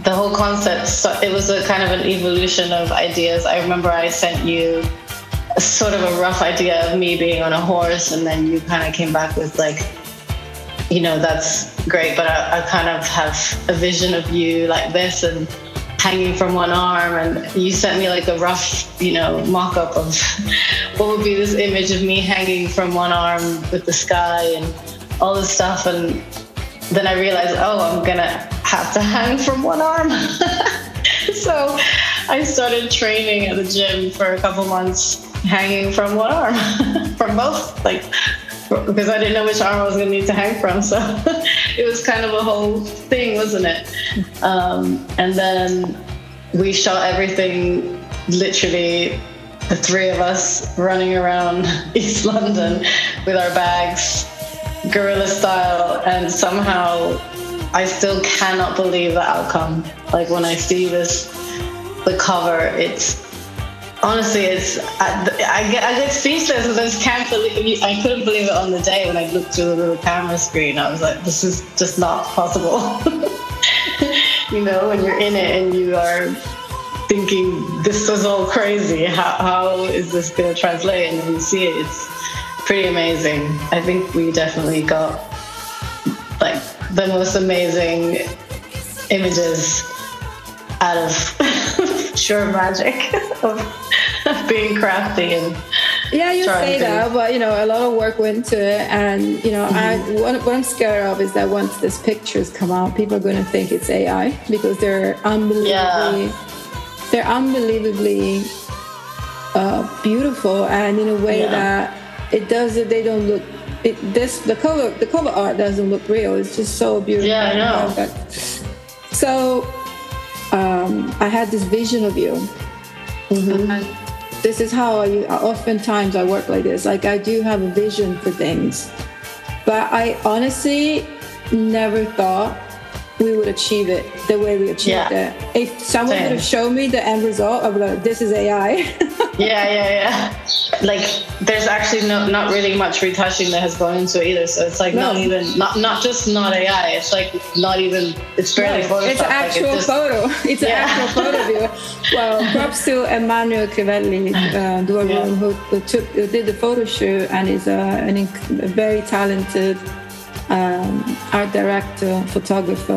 the whole concept, so it was a kind of an evolution of ideas. I remember I sent you a sort of a rough idea of me being on a horse, and then you kind of came back with like, that's great, but I kind of have a vision of you like this and hanging from one arm, and you sent me like a rough, mock-up of what would be this image of me hanging from one arm with the sky and all this stuff. And then I realized, I'm gonna have to hang from one arm. So I started training at the gym for a couple months, hanging from one arm, from both, because I didn't know which arm I was gonna need to hang from. So it was kind of a whole thing, wasn't it? And then we shot everything, literally the three of us running around East London with our bags, guerrilla style, and somehow I still cannot believe the outcome. Like when I see the cover, I get speechless, and I couldn't believe it on the day when I looked through the little camera screen. I was like, this is just not possible. When you're in it and you are thinking, this is all crazy. How is this going to translate? And then you see it, it's pretty amazing. I think we definitely got like the most amazing images out of sheer magic of being crafty and you say that, but a lot of work went into it, and what I'm scared of is that once these pictures come out, people are going to think it's AI because they're unbelievably beautiful, and in a way that they don't look. The cover art doesn't look real. It's just so beautiful. Yeah, I know. So I had this vision of you. Mm-hmm. And this is how oftentimes I work like this. Like I do have a vision for things, but I honestly never thought we would achieve it the way we achieved it. If someone would have shown me the end result, I would be like, this is AI. Yeah. Like there's actually not really much retouching that has gone into it either. So it's like not just not AI. It's like not even. It's barely Photoshop. It's an actual photo. It's an actual photo of you. Well, props to Emmanuel Crivelli, who did the photo shoot, and is a very talented art director, photographer.